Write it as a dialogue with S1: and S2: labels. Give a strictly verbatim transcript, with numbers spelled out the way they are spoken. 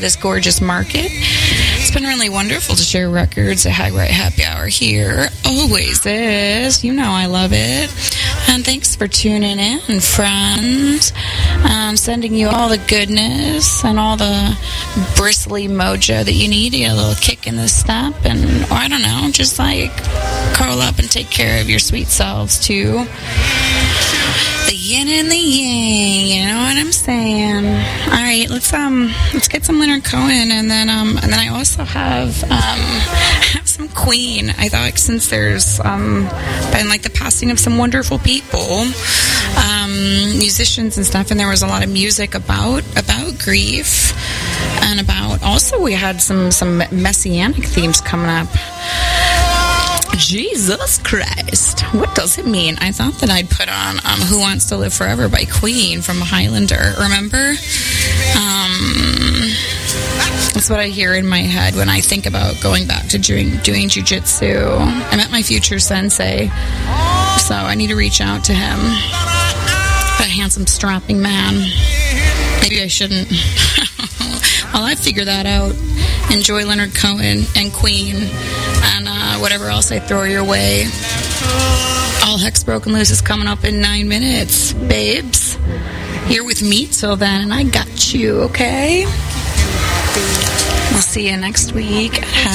S1: this gorgeous market. It's been really wonderful to share records at High Right Happy Hour here. Always is. You know I love it. And thanks for tuning in, friends. I'm sending you all the goodness and all the bristly mojo that you need to get a little kick in the step. And, or I don't know, just like curl up and take care of your sweet selves, too. The yin and the yang, you know what I'm saying? All right, let's um, let's get some Leonard Cohen, and then um, and then I also have um, have some Queen. I thought since there's um, been like the passing of some wonderful people, um, musicians and stuff, and there was a lot of music about about grief, and about also we had some some messianic themes coming up. Jesus Christ. What does it mean? I thought that I'd put on um, Who Wants to Live Forever by Queen from Highlander. Remember? Um, that's what I hear in my head when I think about going back to doing, doing jiu-jitsu. I met my future sensei, so I need to reach out to him. A handsome, strapping man. Maybe I shouldn't. While I figure that out, enjoy Leonard Cohen and Queen and uh, whatever else I throw your way. All Hex Broken Loose is coming up in nine minutes, babes. You're with me till then, and I got you, okay? We'll see you next week.